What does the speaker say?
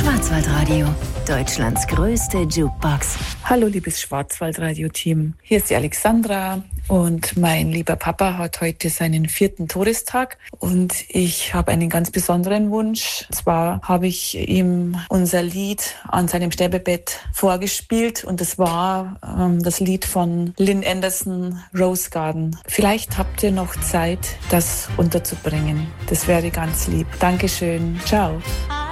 Schwarzwaldradio, Deutschlands größte Jukebox. Hallo liebes Schwarzwaldradio-Team, hier ist die Alexandra und mein lieber Papa hat heute seinen 4. Todestag und ich habe einen ganz besonderen Wunsch. Und zwar habe ich ihm unser Lied an seinem Sterbebett vorgespielt und das war das Lied von Lynn Anderson, Rose Garden. Vielleicht habt ihr noch Zeit, das unterzubringen. Das wäre ganz lieb. Dankeschön. Ciao.